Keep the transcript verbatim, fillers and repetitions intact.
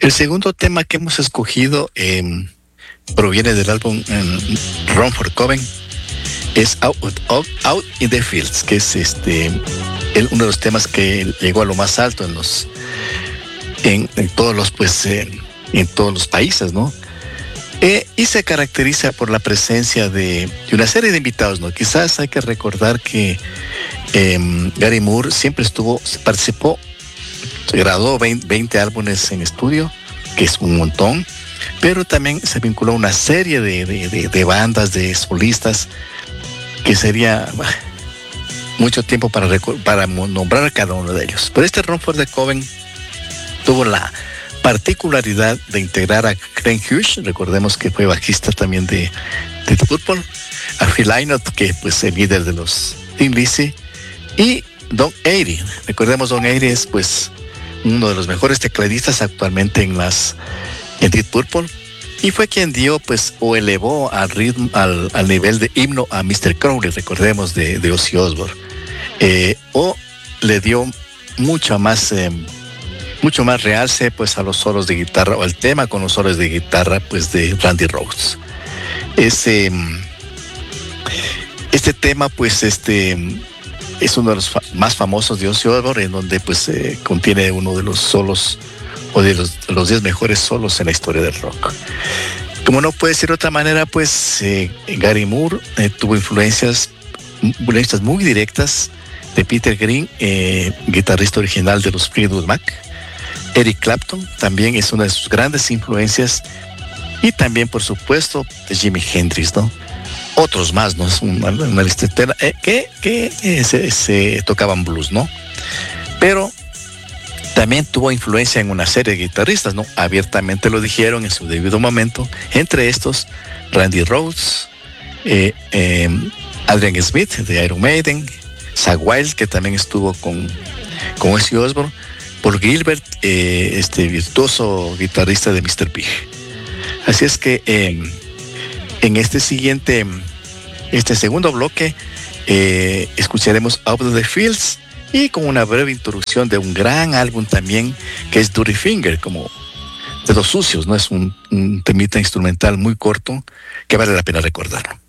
El segundo tema que hemos escogido eh, proviene del álbum um, Run for Coven. Es Out, Out, Out in the Fields, que es este el, uno de los temas que llegó a lo más alto en los en, en todos los pues eh, en todos los países, ¿no? Eh, y se caracteriza por la presencia de, de una serie de invitados, ¿no? Quizás hay que recordar que eh, Gary Moore siempre estuvo, participó, grabó veinte, veinte álbumes en estudio, que es un montón, pero también se vinculó a una serie de, de, de, de bandas, de solistas, que sería mucho tiempo para, para nombrar a cada uno de ellos. Pero este Run for the Coven tuvo la particularidad de integrar a Glenn Hughes, recordemos que fue bajista también de, de The Purple, a Phil Lynott, que pues el líder de los Thin Lizzy, y Don Airey. Recordemos, Don Airey es pues uno de los mejores tecladistas actualmente en las en Deep Purple, y fue quien dio pues o elevó al ritmo, al, al nivel de himno a mister Crowley, recordemos, de, de Ozzy Osbourne, eh, o le dio mucho más eh, mucho más realce pues a los solos de guitarra, o al tema con los solos de guitarra pues de Randy Rhoads. Ese este tema pues este es uno de los fa- más famosos de Ozzy Osbourne, en donde pues eh, contiene uno de los solos o de los, los diez mejores solos en la historia del rock. Como no puede ser de otra manera, pues eh, Gary Moore eh, tuvo influencias, influencias muy directas de Peter Green, eh, guitarrista original de los Fleetwood Mac. Eric Clapton también es una de sus grandes influencias, y también, por supuesto, de Jimi Hendrix, ¿no? Otros más, ¿no? Es una, una lista entera, eh, que, que eh, se, se tocaban blues, ¿no? Pero también tuvo influencia en una serie de guitarristas, ¿no? Abiertamente lo dijeron en su debido momento. Entre estos, Randy Rhoads, eh, eh, Adrian Smith de Iron Maiden, Zakk Wylde, que también estuvo con, con Ozzy Osbourne, Paul Gilbert, eh, este virtuoso guitarrista de mister Big. Así es que eh, en este siguiente, este segundo bloque, eh, escucharemos Out of the Fields, y con una breve introducción de un gran álbum también, que es Dirty Finger, como Dedos Sucios, ¿no? Es un, un temita instrumental muy corto que vale la pena recordar.